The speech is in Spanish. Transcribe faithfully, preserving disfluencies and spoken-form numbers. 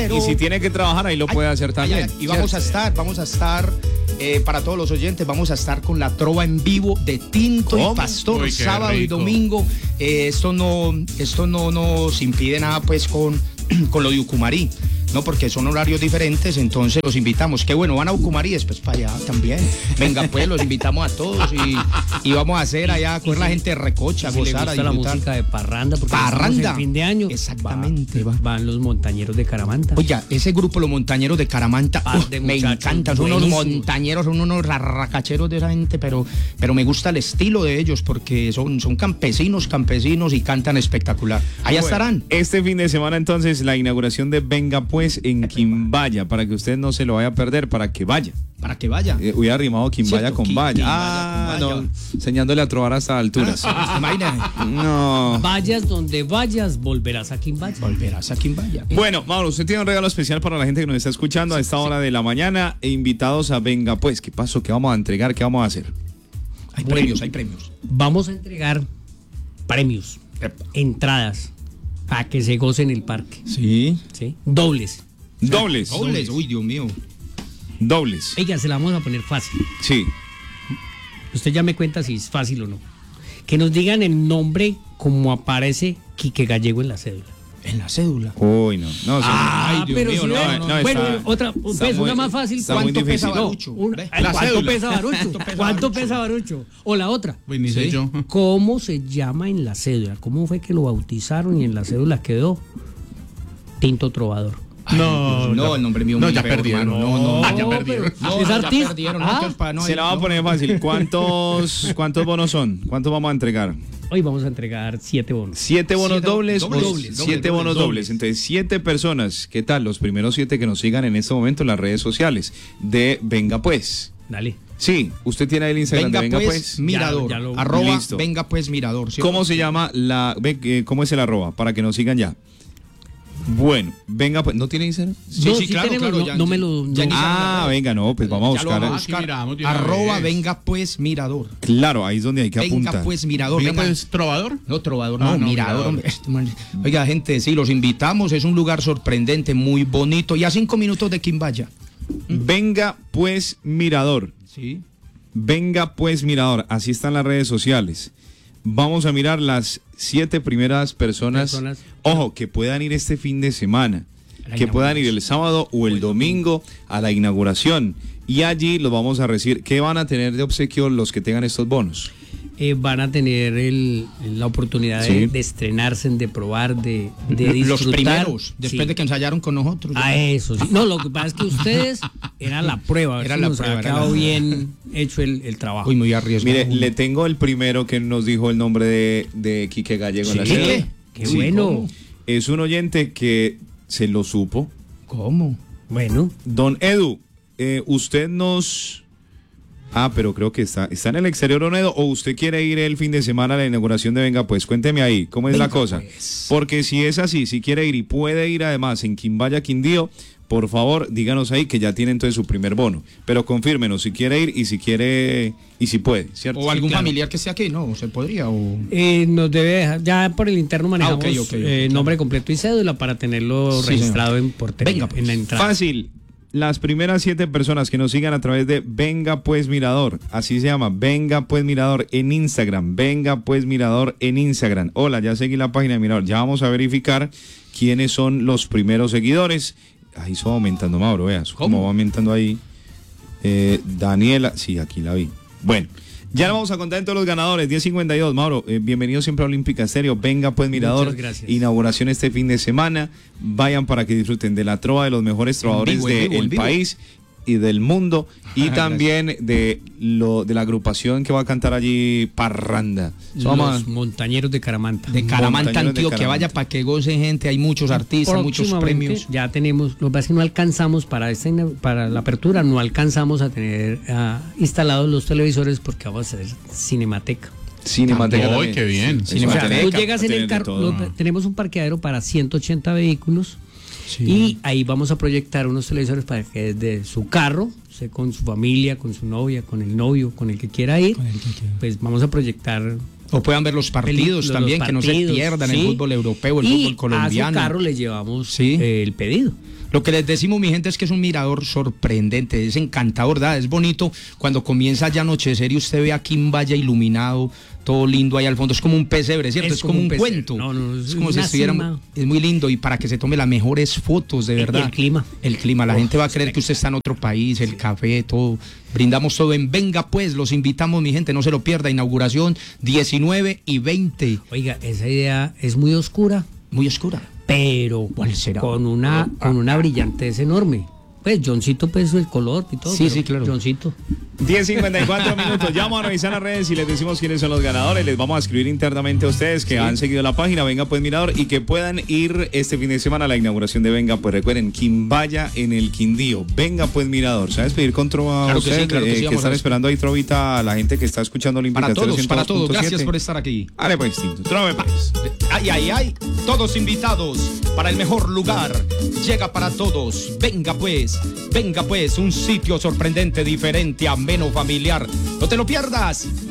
Y si tiene que trabajar, ahí lo puede ay, hacer también. Ay, ay, y vamos a estar, vamos a estar, eh, para todos los oyentes, vamos a estar con la trova en vivo de Tinto ¿Cómo? y Pastor, Uy, qué sábado rico. y domingo. Eh, esto no, esto no nos impide nada, pues, con, con lo de Ucumarí, ¿no? Porque son horarios diferentes, entonces los invitamos. Qué bueno, van a Ucumarí, después para allá también. Venga, pues, los invitamos a todos y, y vamos a hacer allá, a coger la gente de Recocha, a Si le gozar, a gusta la disfrutar. música de parranda, porque Parranda. estamos en fin de año. Exactamente, va- va. van los montañeros de Caramanta. Oiga, ese grupo, los montañeros de Caramanta, Par uf, de me muchachos encantan, son unos buenísimos. montañeros, son unos rarracacheros de esa gente, pero, pero me gusta el estilo de ellos porque son, son campesinos, campesinos y cantan espectacular. Allá Bueno, estarán. Este fin de semana, entonces, la inauguración de Venga Pues en Quimbaya, para que usted no se lo vaya a perder, para que vaya. Para que vaya. Eh, hubiera rimado Quimbaya Cierto, con Qui- Vaya. Quimbaya Ah, con Vaya. no, enseñándole a trobar hasta alturas. Ah, imagínate. No. Vayas donde vayas, volverás a Quimbaya. Volverás a Quimbaya. Bueno, Mauro, usted tiene un regalo especial para la gente que nos está escuchando a esta hora de la mañana e invitados a Venga Pues. ¿Qué pasó? ¿Qué vamos a entregar? ¿Qué vamos a hacer? Hay Bueno. premios, hay premios. Vamos a entregar premios, entradas, a que se gocen el parque. Sí. ¿Sí? Dobles. Dobles. Dobles, uy, Dios mío. Dobles. Oiga, se la vamos a poner fácil. Sí. Usted ya me cuenta si es fácil o no. Que nos digan el nombre como aparece Quique Gallego en la cédula. En la cédula. Uy, no. No, sí. Ah, Dios pero mío, sí, no, ve. no, no, bueno, está- otra, está pues, muy- una más fácil. está muy ¿Cuánto pesa difícil. Barucho? Un- Ve. ay, La ¿Cuánto cédula. pesa Barucho? ¿Cuánto pesa Barucho? O la otra. Pues ni sé Sí. yo. ¿Cómo se llama en la cédula? ¿Cómo fue que lo bautizaron y en la cédula quedó Tinto Trovador? Ay, No, Dios, no, ya- el nombre mío no, muy ya feo, perdieron. hermano. No, no, Ah, ya No, perdieron. pero- No, ¿Es ya artista? perdieron, Ah. entonces, para no- Se la va a no. poner fácil. ¿Cuántos, cuántos bonos son? ¿Cuántos vamos a entregar? Hoy vamos a entregar siete bonos. Siete bonos Siete dobles, dobles, o dobles, siete dobles, bonos dobles. dobles. Entonces, siete personas. ¿Qué tal? Los primeros siete que nos sigan en este momento en las redes sociales de Venga Pues. Dale. Sí, usted tiene ahí el Instagram Venga, de Venga pues, Pues. Mirador. Ya- ya lo- Arroba, Listo. venga pues, Mirador. ¿sí? ¿Cómo se llama la... ve, eh, ¿Cómo es el arroba? Para que nos sigan ya. Bueno, Venga Pues. ¿No tiene Instagram? Sí, No, sí, sí claro, tenemos, claro. no- ya- no me lo- ya no- iniciaron Ah, las redes. venga, no, pues vamos a Ya lo buscar. vamos a Aquí buscar. miramos de una Arroba, vez. venga pues, Mirador. Claro, ahí es donde hay que Venga apuntar. pues, Mirador. Venga, Venga. pues, trovador. No, trovador, Ah, no, no, mirador, Mirador. hombre. Este man- Oiga, gente, sí, los invitamos. Es un lugar sorprendente, muy bonito. Y a cinco minutos de Quimbaya. Venga Pues Mirador. Sí. Venga Pues Mirador. Así están las redes sociales. Vamos a mirar las siete primeras personas. Personas. Ojo, que puedan ir este fin de semana. A la Que puedan ir inauguración. el sábado o el domingo a la inauguración. Y allí los vamos a recibir. ¿Qué van a tener de obsequio los que tengan estos bonos? Eh, van a tener el- la oportunidad Sí. de, de estrenarse, de probar, de, de disfrutar. Los primeros, después Sí. de que ensayaron con nosotros. A eso, sí. No, lo que pasa es que ustedes era la prueba, a ver Era si la nos prueba, ha era quedado la- bien hecho el, el trabajo. Uy, muy arriesgado. Mire, le tengo el primero que nos dijo el nombre de, de Quique Gallego en la ¿Sí? serie. Qué Sí. bueno. Es un oyente que se lo supo. ¿Cómo? Bueno, Don Edu, eh, usted nos... Ah, pero creo que está, está en el exterior, Don Edu, o usted quiere ir el fin de semana a la inauguración de Venga Pues, cuénteme ahí, ¿cómo es la Venga, cosa? pues. Porque si es así, si quiere ir y puede ir además en Quimbaya, Quindío, por favor, díganos ahí que ya tiene entonces su primer bono, pero confírmenos si quiere ir y si quiere, y si puede, ¿cierto? O algún claro. familiar que esté aquí, ¿no? ¿Se podría? O... eh, nos debe dejar, ya por el interno manejamos Ah, ok, ok, ok, eh, claro. nombre completo y cédula para tenerlo Sí, registrado señor. en portería, Venga, pues. en la entrada. Fácil. Las primeras siete personas que nos sigan a través de Venga Pues Mirador, así se llama, Venga Pues Mirador en Instagram, Venga Pues Mirador en Instagram. Hola, ya seguí la página de Mirador, ya vamos a verificar quiénes son los primeros seguidores. Ahí eso va aumentando, Mauro, veas, ¿Cómo? cómo va aumentando ahí. Eh, Daniela, sí, aquí la vi. Bueno, ya le vamos a contar en todos los ganadores, diez cincuenta y dos, Mauro, eh, bienvenido siempre a Olímpica Estéreo, Venga Pues Mirador, Muchas gracias. inauguración este fin de semana, vayan para que disfruten de la trova de los mejores trovadores vivo, en del vivo, en vivo. país y del mundo, y Gracias. también de lo de la agrupación que va a cantar allí Parranda. Los Vamos a- montañeros de Caramanta. De Caramanta, Montañeros de Antioquia, Caramanta. vaya para que gocen gente. Hay muchos artistas, muchos Próximamente premios. Ya tenemos, lo que pasa es que no alcanzamos para esta ina- para la apertura, no alcanzamos a tener ah, instalados los televisores porque vamos a hacer cinemateca. Cinemateca Uy, también. qué bien. Sí, O sea, Cinemateca, tú llegas en tener el de carro, todo. lo- tenemos un parqueadero para ciento ochenta vehículos Sí. y ahí vamos a proyectar unos televisores para que desde su carro, sea con su familia, con su novia, con el novio, con el que quiera ir, Con el que quiera. pues vamos a proyectar O puedan ver los partidos los también, que no se partidos, pierdan ¿sí? el fútbol europeo, el y fútbol colombiano. a su carro le llevamos Sí. eh, el pedido. Lo que les decimos, mi gente, es que es un mirador sorprendente, es encantador, ¿verdad? Es bonito cuando comienza ya a anochecer y usted ve a Quimbaya iluminado, todo lindo ahí al fondo. Es como un pesebre, ¿cierto? Es, es como, como un, un cuento. No, no, es, es como si estuviera. Es muy lindo y para que se tome las mejores fotos, de verdad. El, el clima. El clima. La oh, gente va a creer que usted está en otro país, el café, todo. Brindamos todo en Venga Pues. Los invitamos, mi gente, no se lo pierda. Inauguración diecinueve y veinte. Oiga, esa idea es muy oscura. Muy oscura. Pero ¿cuál será? Con una, con una brillantez enorme. Pues Johncito, pues el color y todo. Sí, sí, claro. Johncito. diez cincuenta y cuatro minutos. Ya vamos a revisar las redes y les decimos quiénes son los ganadores. Les vamos a escribir internamente a ustedes que sí. han seguido la página Venga Pues Mirador y que puedan ir este fin de semana a la inauguración de Venga Pues. Recuerden, Quimbaya en el Quindío. Venga Pues Mirador. ¿Sabes pedir con trova? Claro ustedes, que sí, claro que eh, sí. Que están esperando ahí trovita a la gente que está escuchando la invitación. Para todos, para todos. Gracias por estar aquí. Dale pues, Tinto. Trove pues. Ay, ay, ay. Todos invitados para el mejor lugar. Llega para todos. Venga Pues. Venga Pues. Un sitio sorprendente, diferente, ameno, familiar. No te lo pierdas.